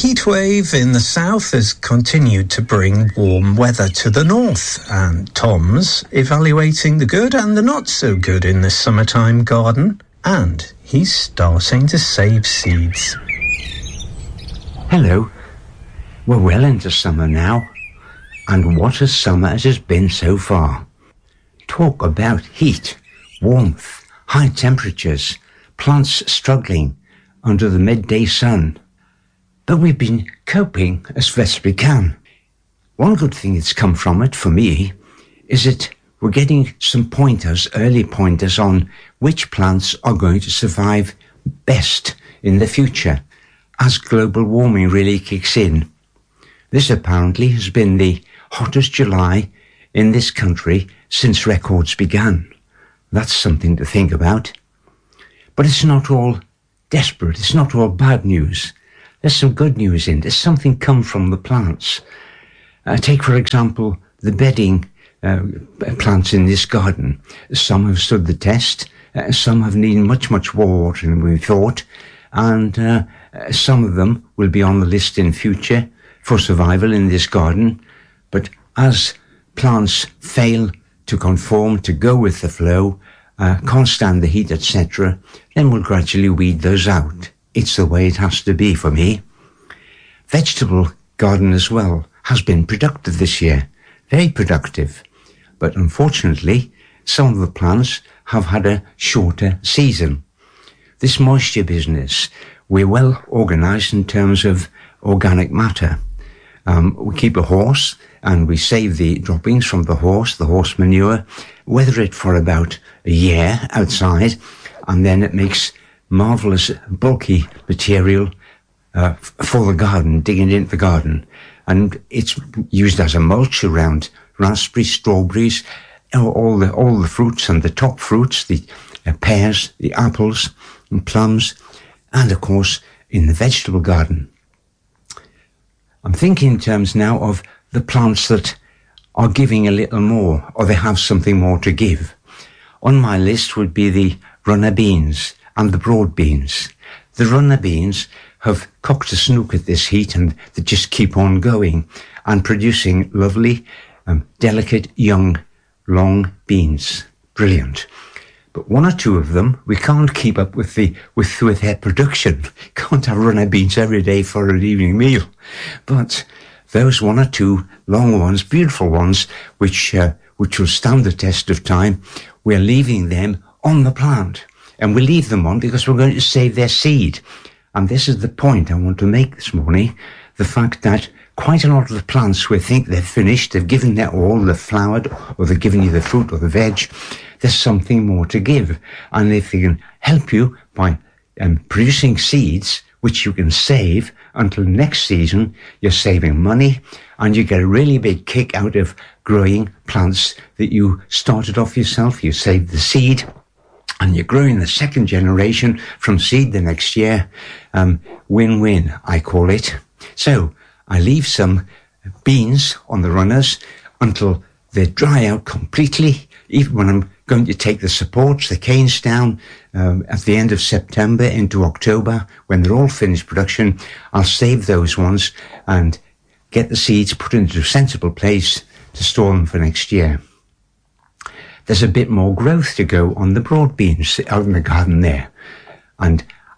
heatwave in the south has continued to bring warm weather to the north, and Tom's evaluating the good and the not so good in this summertime garden, and he's starting to save seeds. Hello. We're well into summer now, and what a summer it has been so far. Talk about heat, warmth, high temperatures, plants struggling under the midday sun. But we've been coping as best we can. One good thing that's come from it, for me, is that we're getting some pointers, early pointers, on which plants are going to survive best in the future as global warming really kicks in. This apparently has been the hottest July in this country since records began. That's something to think about. But it's not all desperate, it's not all bad news. There's some good news in it. There's something come from the plants. Take, for example, the bedding plants in this garden. Some have stood the test. Some have needed much, much more water than we thought. And some of them will be on the list in future for survival in this garden. But as plants fail to conform, to go with the flow, can't stand the heat, etc., then we'll gradually weed those out. It's the way it has to be for me. Vegetable garden as well has been productive this year, very productive. But unfortunately, some of the plants have had a shorter season. This moisture business, we're well organised in terms of organic matter. We keep a horse and we save the droppings from the horse manure, weather it for about a year outside, and then it makes marvellous bulky material for the garden, digging into the garden. And it's used as a mulch around raspberries, strawberries, all the fruits and the top fruits, the pears, the apples and plums, and of course in the vegetable garden. I'm thinking in terms now of the plants that are giving a little more, or they have something more to give. On my list would be the runner beans and the broad beans. The runner beans have cocked a snook at this heat, and they just keep on going and producing lovely, delicate, young, long beans. Brilliant. But one or two of them, we can't keep up with their production. Can't have runner beans every day for an evening meal. But those one or two long ones, beautiful ones, which will stand the test of time, we're leaving them on the plant. And we leave them on because we're going to save their seed. And this is the point I want to make this morning, the fact that quite a lot of the plants, we think they're finished, they've given their all, they've flowered, or they've given you the fruit or the veg. There's something more to give. And if they can help you by producing seeds, which you can save until next season, you're saving money, and you get a really big kick out of growing plants that you started off yourself. You saved the seed, and you're growing the second generation from seed the next year. Win-win, I call it. So I leave some beans on the runners until they dry out completely. Even when I'm going to take the supports, the canes down at the end of September into October, when they're all finished production, I'll save those ones and get the seeds put into a sensible place to store them for next year. There's a bit more growth to go on the broad beans out in the garden there. And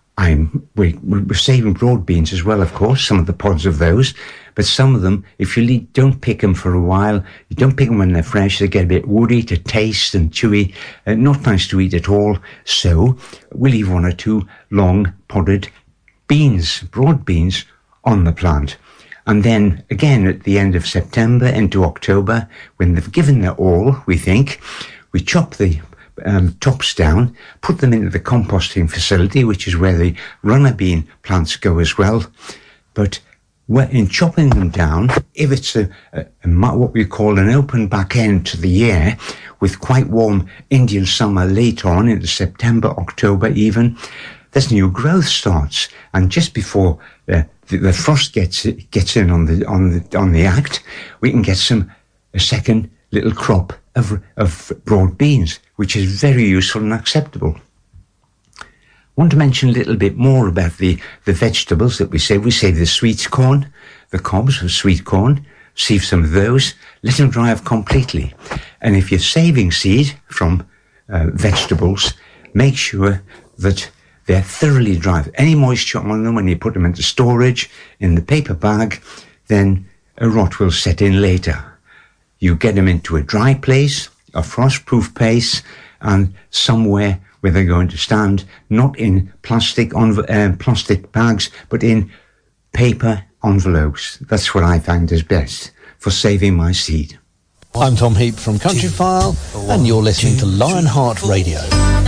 we're saving broad beans as well, of course, some of the pods of those. But some of them, if you don't pick them for a while, you don't pick them when they're fresh, they get a bit woody to taste and chewy, not nice to eat at all. So we leave one or two long podded beans, broad beans, on the plant. And then again at the end of September into October, when they've given their all, we think, we chop the tops down, put them into the composting facility, which is where the runner bean plants go as well. But in chopping them down, if it's what we call an open back end to the year, with quite warm Indian summer later on into September, October even, this new growth starts. And just before the frost gets in on the act, we can get a second little crop of broad beans, which is very useful and acceptable. want to mention a little bit more about the vegetables that we save. We save the sweet corn, the cobs of sweet corn. Save some of those. Let them dry off completely. And if you're saving seed from vegetables, make sure that they're thoroughly dry. Any moisture on them when you put them into storage in the paper bag, then a rot will set in later. You get them into a dry place, a frost-proof place, and somewhere where they're going to stand, not in plastic bags, but in paper envelopes. That's what I find is best for saving my seed. I'm Tom Heap from Countryfile, and you're listening to Lionheart Radio.